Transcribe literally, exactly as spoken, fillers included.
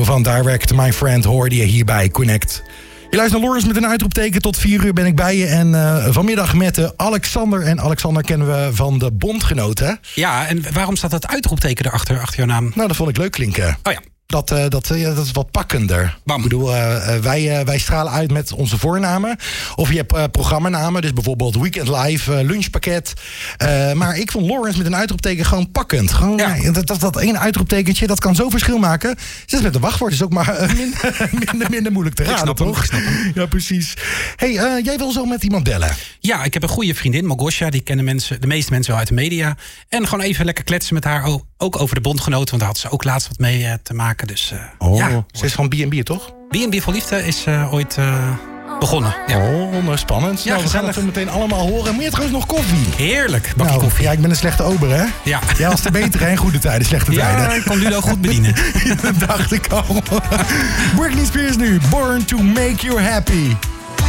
nieuwe van Direct My Friend hoorde je hier bij Connect. Je luistert naar Lawrence met een uitroepteken. Tot vier uur ben ik bij je. En uh, vanmiddag met uh, Alexander. En Alexander kennen we van de Bondgenoten. Ja, en waarom staat dat uitroepteken erachter, achter jouw naam? Nou, dat vond ik leuk klinken. Oh ja. Dat, uh, dat, uh, dat is wat pakkender. Bam. Ik bedoel, uh, wij, uh, wij stralen uit met onze voornamen. Of je hebt uh, programmanamen. Dus bijvoorbeeld Weekend Live, uh, Lunchpakket. Uh, maar ik vond Lawrence met een uitroepteken gewoon pakkend. Gewoon, ja. Ja, dat, dat, dat ene uitroeptekentje, dat kan zo verschil maken. Zelfs met een wachtwoord is ook maar uh, minder, minder, minder moeilijk te raden, snap hem, toch? Ik snap hem. Ja, precies. Hey, uh, jij wil zo met iemand bellen? Ja, ik heb een goede vriendin, Malgosia. Die kennen mensen, de meeste mensen wel uit de media. En gewoon even lekker kletsen met haar. Ook over de Bondgenoten, want daar had ze ook laatst wat mee uh, te maken. Dus, uh, oh, ja. Ze is van B en B, toch? B en B voor Liefde is uh, ooit uh, begonnen. Ja. Oh, nou, spannend. Ja, nou, we gaan het zo meteen allemaal horen. Moet je trouwens nog koffie? Heerlijk, bakje nou, koffie. Ja, ik ben een slechte ober, hè? Ja. Jij was de betere en goede tijden, slechte ja, tijden. ik kon Ludo goed bedienen. Dat dacht ik al. Britney Spears nu. Born to make you happy.